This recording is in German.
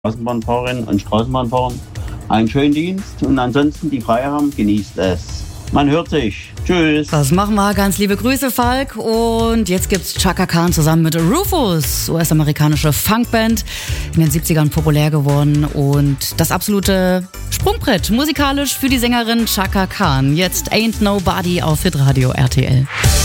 Straßenbahnfahrerinnen und Straßenbahnfahrern einen schönen Dienst und ansonsten die frei haben, genießt es. Man hört sich. Tschüss. Das machen wir. Ganz liebe Grüße, Falk. Und jetzt gibt's Chaka Khan zusammen mit Rufus, US-amerikanische Funkband, in den 70ern populär geworden und das absolute Sprungbrett musikalisch für die Sängerin Chaka Khan. Jetzt Ain't Nobody auf Hitradio RTL.